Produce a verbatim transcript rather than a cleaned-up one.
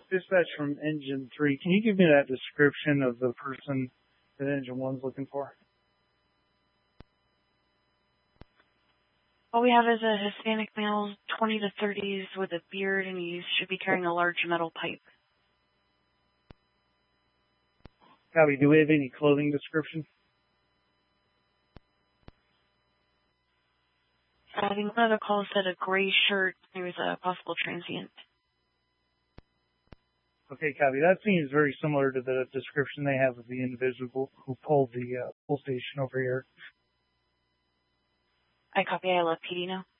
Dispatch from Engine three. Can you give me that description of the person that Engine one's looking for? All we have is a Hispanic male, twenty to thirties, with a beard, and he should be carrying a large metal pipe. Copy. Do we have any clothing description? I think one of the calls said a gray shirt. There was a possible transient. Okay, copy. That seems very similar to the description they have of the individual who pulled the uh, pull station over here. I copy. I left P D now.